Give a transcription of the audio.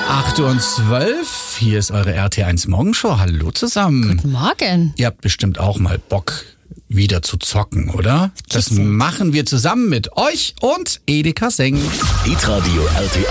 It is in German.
8:12 Uhr, hier ist eure RT1 Morgenshow. Hallo zusammen. Guten Morgen. Ihr habt bestimmt auch mal Bock, wieder zu zocken, oder? Das machen wir zusammen mit euch und Edeka Seng. Hitradio RT